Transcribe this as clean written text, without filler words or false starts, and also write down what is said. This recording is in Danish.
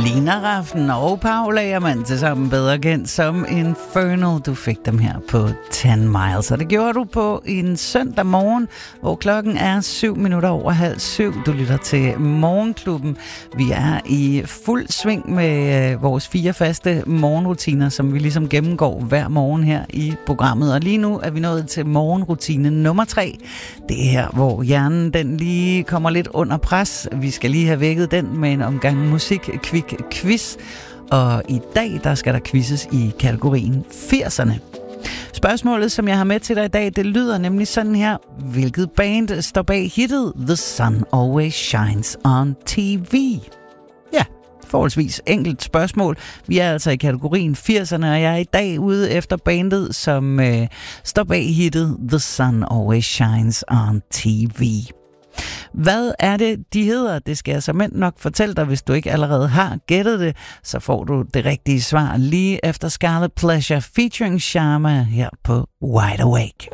Lina Rafn og Paul Agermann til sammen bedre kendt som Infernal. Du fik dem her på 10 Miles, og det gjorde du på en søndag morgen, hvor klokken er 7:07. Du lytter til Morgenklubben. Vi er i fuld sving med vores 4 faste morgenrutiner, som vi ligesom gennemgår hver morgen her i programmet. Og lige nu er vi nået til morgenrutine nummer 3. Det er her, hvor hjernen den lige kommer lidt under pres. Vi skal lige have vækket den med en omgang musik, quiz, og i dag der skal der quizzes i kategorien 80'erne. Spørgsmålet, som jeg har med til dig i dag, det lyder nemlig sådan her. Hvilket band står bag hittet The Sun Always Shines on TV? Ja, forholdsvis enkelt spørgsmål. Vi er altså i kategorien 80'erne, og jeg er i dag ude efter bandet, som står bag hittet The Sun Always Shines on TV. Hvad er det, de hedder? Det skal jeg såmænd nok fortælle dig, hvis du ikke allerede har gættet det. Så får du det rigtige svar lige efter Scarlet Pleasure featuring Sharma her på Wide Awake.